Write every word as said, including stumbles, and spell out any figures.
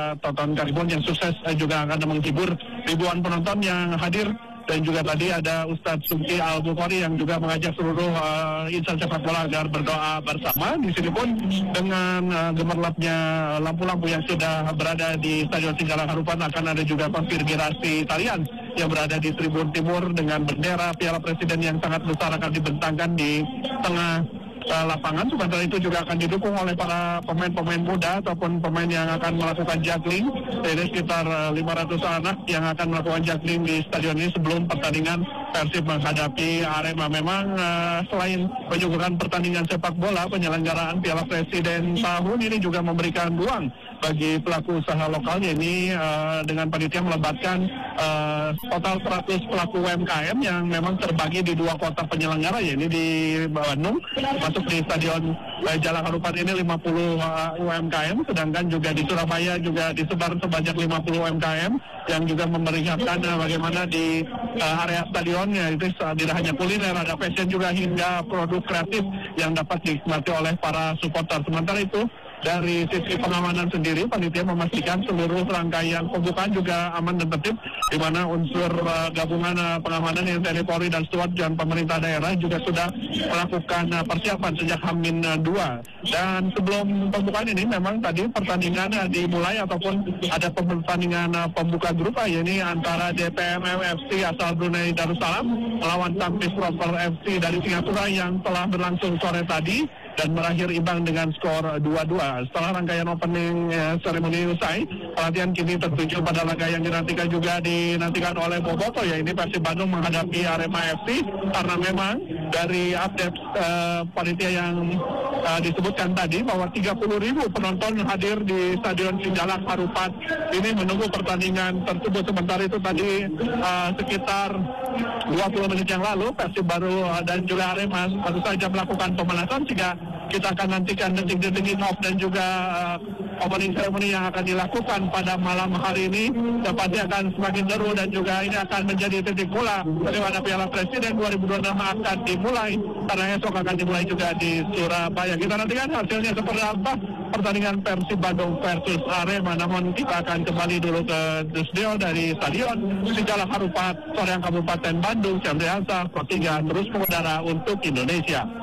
Tonton Karimun yang sukses uh, juga akan menghibur ribuan penonton yang hadir. Dan juga tadi ada Ustadz Subki Al-Bukhari yang juga mengajak seluruh uh, insan sepak bola agar berdoa bersama. Di sini pun dengan uh, gemerlapnya lampu-lampu yang sudah berada di Stadion Sijalak Harupat, akan ada juga konfigurasi tarian yang berada di Tribun Timur dengan bendera Piala Presiden yang sangat besar akan dibentangkan di tengah uh, lapangan. Sementara itu juga akan didukung oleh para pemain-pemain muda ataupun pemain yang akan melakukan juggling. Ini sekitar uh, lima ratus anak yang akan melakukan juggling di stadion ini sebelum pertandingan Persib menghadapi Arema. Memang uh, selain menyuguhkan pertandingan sepak bola, penyelenggaraan Piala Presiden tahun ini juga memberikan ruang bagi pelaku usaha lokal, ini uh, dengan panitia melebatkan uh, total seratus pelaku U M K M yang memang terbagi di dua kota penyelenggara, yaitu di Bandung, masuk di Stadion uh, Jalak Harupat ini lima puluh uh, U M K M, sedangkan juga di Surabaya juga disebar sebanyak lima puluh U M K M yang juga memperlihatkan uh, bagaimana di uh, area stadionnya itu uh, tidak hanya kuliner, ada fashion juga hingga produk kreatif yang dapat dinikmati oleh para supporter. Sementara itu dari sisi pengamanan sendiri, panitia memastikan seluruh rangkaian pembukaan juga aman dan tertib, di mana unsur uh, gabungan uh, pengamanan yang T N I Polri dan Steward dan pemerintah daerah juga sudah melakukan uh, persiapan sejak Hamin dua. Dan sebelum pembukaan ini memang tadi pertandingan uh, dimulai ataupun ada pertandingan uh, pembuka grup uh, ini antara D P M M F C asal Brunei Darussalam melawan Tampines Rover F C dari Singapura yang telah berlangsung sore tadi dan berakhir imbang dengan skor dua dua. Setelah rangkaian opening eh, ceremony usai, perhatian kini tertuju pada laga yang dinantikan juga dinantikan oleh Boboto, ya ini Persib Bandung menghadapi Arema F C, karena memang dari update eh, panitia yang eh, disebutkan tadi bahwa tiga puluh ribu penonton hadir di Stadion Sijalak Harupat ini menunggu pertandingan tersebut. Sementara itu tadi eh, sekitar dua puluh menit yang lalu Persib baru eh, dan juga Arema baru saja melakukan pemanasan, sehingga kita akan nantikan detik-detik kick-off dan juga uh, opening ceremony yang akan dilakukan pada malam hari ini. Dapatnya akan semakin seru dan juga ini akan menjadi titik mula bagaimana Piala Presiden dua ribu dua puluh enam akan dimulai, karena esok akan dimulai juga di Surabaya. Kita nantikan hasilnya seperti apa pertandingan Persib Bandung versus Arema. Namun kita akan kembali dulu ke studio dari Stadion Sijalak Harupat, Soreang Kabupaten Bandung. Syamri Hansa, Pro tiga terus mengudara untuk Indonesia.